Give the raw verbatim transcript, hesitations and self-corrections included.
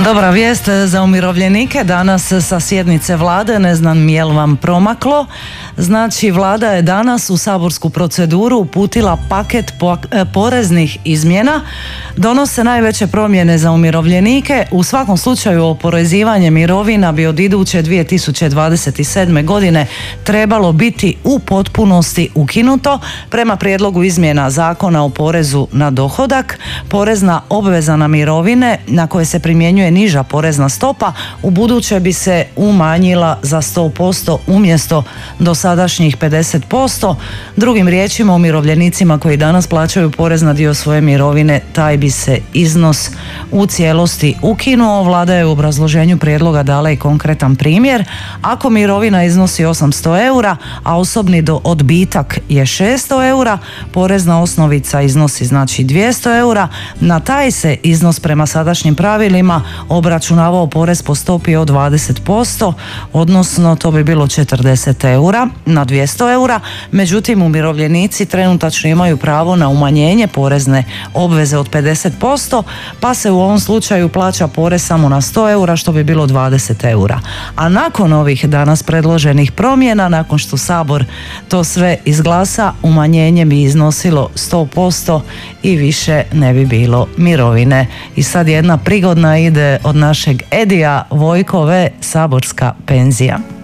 Dobra vijest za umirovljenike danas sa sjednice vlade, ne znam jel vam promaklo. Znači, vlada je danas u saborsku proceduru uputila paket po, e, poreznih izmjena. Donose najveće promjene za umirovljenike. U svakom slučaju oporezivanje mirovina bi od iduće dvije tisuće dvadeset sedme. godine trebalo biti u potpunosti ukinuto. Prema prijedlogu izmjena Zakona o porezu na dohodak, porezna obveza na mirovine na koje se primjenjuje niža porezna stopa u buduće bi se umanjila za sto posto umjesto dosadašnjih pedeset posto. Drugim riječima, umirovljenicima koji danas plaćaju porez na dio svoje mirovine, taj bi se iznos u cijelosti ukinuo. Vlada je u obrazloženju prijedloga dala i konkretan primjer. Ako mirovina iznosi osamsto eura, a osobni do odbitak je šesto eura, porezna osnovica iznosi znači dvjesto eura. Na taj se iznos prema sadašnjim pravilima obračunavao porez po stopi od dvadeset posto, odnosno to bi bilo četrdeset eura na dvjesto eura. Međutim, umirovljenici trenutačno imaju pravo na umanjenje porezne obveze od pedeset posto, pa se u ovom slučaju plaća porez samo na sto eura, što bi bilo dvadeset eura. A nakon ovih danas predloženih promjena, nakon što Sabor to sve izglasa, umanjenje bi iznosilo sto posto i više ne bi bilo mirovine. I sad jedna prigodna ide od našeg Edija Vojkove, saborska penzija.